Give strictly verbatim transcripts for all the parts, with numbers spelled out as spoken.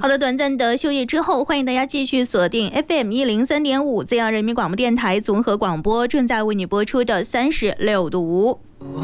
好的，短暂的休息之后，欢迎大家继续锁定 F M 一零三点五 浙江人民广播电台综合广播，正在为你播出的三十六度。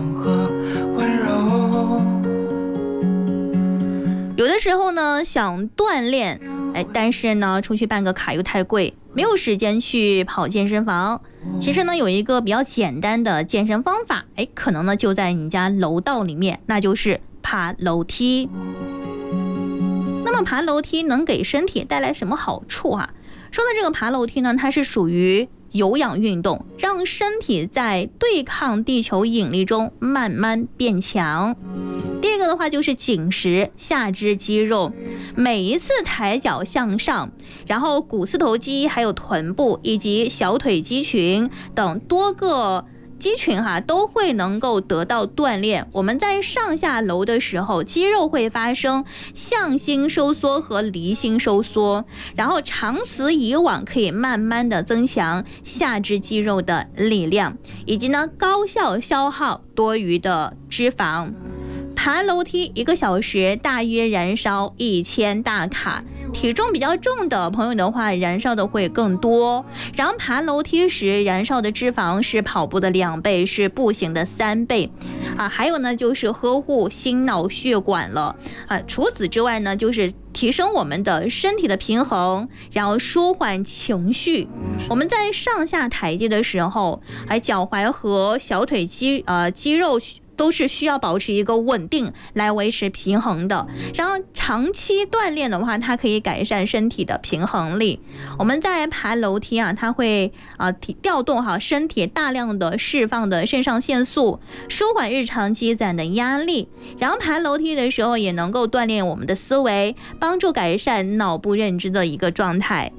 有的时候呢，想锻炼，哎，但是呢，出去办个卡又太贵，没有时间去跑健身房。其实呢，有一个比较简单的健身方法，哎，可能呢就在你家楼道里面，那就是爬楼梯。那么爬楼梯能给身体带来什么好处啊？说的这个爬楼梯呢，它是属于有氧运动，让身体在对抗地球引力中慢慢变强。第二个的话就是紧实下肢肌肉，每一次抬脚向上，然后股四头肌还有臀部以及小腿肌群等多个肌群哈都会能够得到锻炼。我们在上下楼的时候，肌肉会发生向心收缩和离心收缩，然后长此以往可以慢慢的增强下肢肌肉的力量，以及呢高效消耗多余的脂肪。爬楼梯一个小时大约燃烧一千大卡，体重比较重的朋友的话，燃烧的会更多。然后爬楼梯时燃烧的脂肪是跑步的两倍，是步行的三倍啊。还有呢，就是呵护心脑血管了啊。除此之外呢，就是提升我们的身体的平衡，然后舒缓情绪。我们在上下台阶的时候，还脚踝和小腿肌呃肌肉都是需要保持一个稳定来维持平衡的。然后长期锻炼的话，它可以改善身体的平衡力。我们在爬楼梯啊，它会啊调动好身体大量的释放的肾上腺素，舒缓日常积攒的压力。然后爬楼梯的时候也能够锻炼我们的思维，帮助改善脑部认知的一个状态。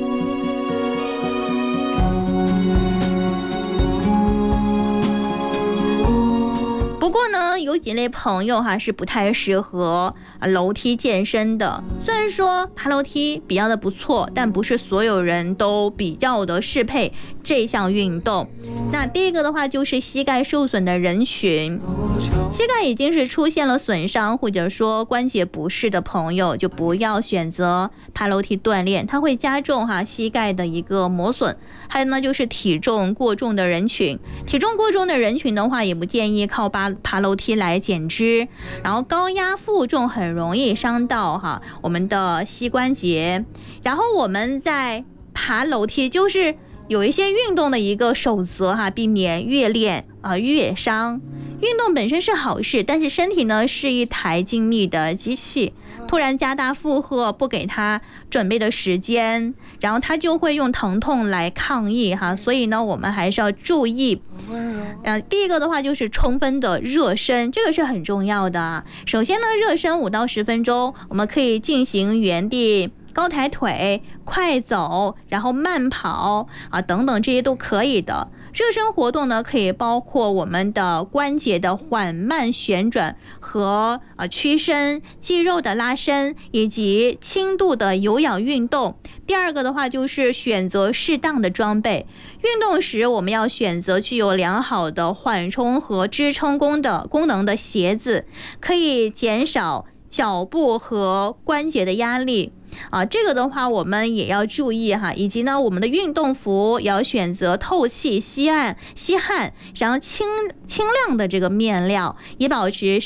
不过呢，有几类朋友哈是不太适合楼梯健身的。虽然说爬楼梯比较的不错，但不是所有人都比较的适配这项运动。那第一个的话就是膝盖受损的人群，膝盖已经是出现了损伤或者说关节不适的朋友，就不要选择爬楼梯锻炼，它会加重哈膝盖的一个磨损。还有呢，就是体重过重的人群，体重过重的人群的话，也不建议靠爬爬楼梯来减脂，然后高压负重很容易伤到哈我们的膝关节。然后我们在爬楼梯就是有一些运动的一个守则哈，避免越练啊、呃、越伤。运动本身是好事，但是身体呢是一台精密的机器，突然加大负荷，不给它准备的时间，然后它就会用疼痛来抗议哈。所以呢，我们还是要注意。呃，第一个的话就是充分的热身，这个是很重要的。首先呢，热身五到十分钟，我们可以进行原地高抬腿、快走，然后慢跑啊等等，这些都可以的。热身活动呢，可以包括我们的关节的缓慢旋转和啊屈伸、肌肉的拉伸以及轻度的有氧运动。第二个的话就是选择适当的装备，运动时我们要选择具有良好的缓冲和支撑功的功能的鞋子，可以减少脚部和关节的压力。啊，这个的话我们也要注意哈，以及呢，我们的运动服也要选择透气、吸汗、吸汗，然后轻轻量的这个面料，以保持